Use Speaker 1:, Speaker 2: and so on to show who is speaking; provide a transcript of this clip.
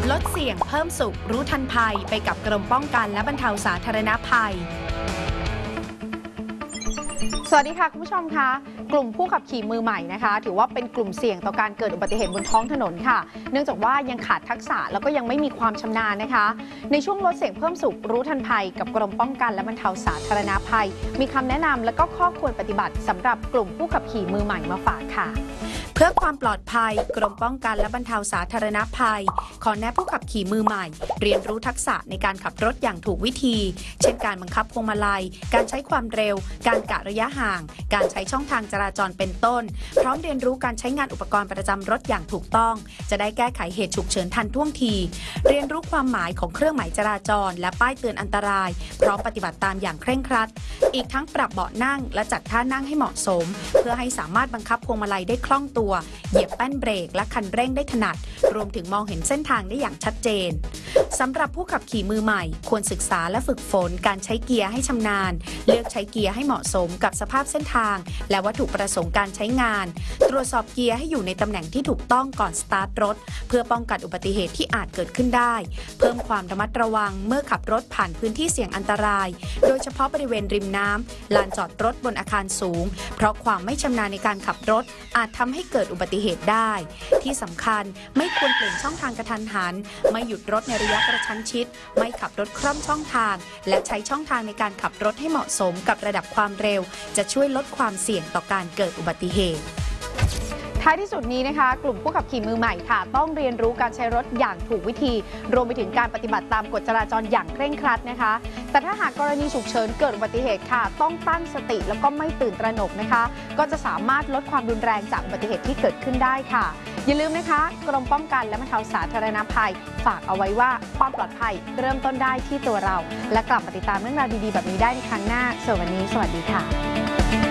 Speaker 1: ลดเสี่ยงเพิ่มสุขรู้ทันภัยไปกับกรมป้องกันและบรรเทาสาธารณภัย
Speaker 2: สวัสดีค่ะคุณผู้ชมคะกลุ่มผู้ขับขี่มือใหม่นะคะถือว่าเป็นกลุ่มเสี่ยงต่อการเกิดอุบัติเหตุบนท้องถนนค่ะเนื่องจากว่ายังขาดทักษะแล้วก็ยังไม่มีความชำนาญนะคะในช่วงลดเสี่ยงเพิ่มสุขรู้ทันภัยกับกรมป้องกันและบรรเทาสาธารณภัยมีคำแนะนำและก็ข้อควรปฏิบัติสำหรับกลุ่มผู้ขับขี่มือใหม่มาฝากค่ะ
Speaker 1: เพื่อความปลอดภัยกรมป้องกันและบรรเทาสาธารณภัยขอแนะผู้ขับขี่มือใหม่เรียนรู้ทักษะในการขับรถอย่างถูกวิธีเช่นการบังคับพวงมาลัยการใช้ความเร็วการกะระยะห่างการใช้ช่องทางจราจรเป็นต้นพร้อมเรียนรู้การใช้งานอุปกรณ์ประจำรถอย่างถูกต้องจะได้แก้ไขเหตุฉุกเฉินทันท่วงทีเรียนรู้ความหมายของเครื่องหมายจราจรและป้ายเตือนอันตรายพร้อมปฏิบัติตามอย่างเคร่งครัดอีกทั้งปรับเบาะนั่งและจัดท่านั่งให้เหมาะสมเพื่อให้สามารถบังคับพวงมาลัยได้คล่องตัวเหยียบแป้นเบรกและคันเร่งได้ถนัดรวมถึงมองเห็นเส้นทางได้อย่างชัดเจนสำหรับผู้ขับขี่มือใหม่ควรศึกษาและฝึกฝนการใช้เกียร์ให้ชำนาญเลือกใช้เกียร์ให้เหมาะสมกับสภาพเส้นทางและวัตถุประสงค์การใช้งานตรวจสอบเกียร์ให้อยู่ในตำแหน่งที่ถูกต้องก่อนสตาร์ทรถเพื่อป้องกันอุบัติเหตุที่อาจเกิดขึ้นได้เพิ่มความระมัดระวังเมื่อขับรถผ่านพื้นที่เสี่ยงอันตรายโดยเฉพาะบริเวณริมน้ำลานจอดรถบนอาคารสูงเพราะความไม่ชำนาญในการขับรถอาจทำให้เกิดอุบัติเหตุได้ที่สำคัญไม่ควรเปลี่ยนช่องทางกระทันหันไม่หยุดรถในระยะกระชั้นชิดไม่ขับรถคร่อมช่องทางและใช้ช่องทางในการขับรถให้เหมาะสมกับระดับความเร็วจะช่วยลดความเสี่ยงต่อการเกิดอุบัติเหตุ
Speaker 2: ท้ายที่สุดนี้นะคะกลุ่มผู้ขับขี่มือใหม่ค่ะต้องเรียนรู้การใช้รถอย่างถูกวิธีรวมไปถึงการปฏิบัติตามกฎจราจรอย่างเคร่งครัดนะคะแต่ถ้าหากกรณีฉุกเฉินเกิดอุบัติเหตุค่ะต้องตั้งสติแล้วก็ไม่ตื่นตระหนกนะคะก็จะสามารถลดความรุนแรงจากอุบัติเหตุที่เกิดขึ้นได้ค่ะอย่าลืมนะคะกรมป้องกันและบรรเทาสาธารณภัยฝากเอาไว้ว่าความปลอดภัยเริ่มต้นได้ที่ตัวเราและกลับมาติดตามเรื่องราวดีๆแบบนี้ได้ในครั้งหน้าส่วนวันนี้สวัสดีค่ะ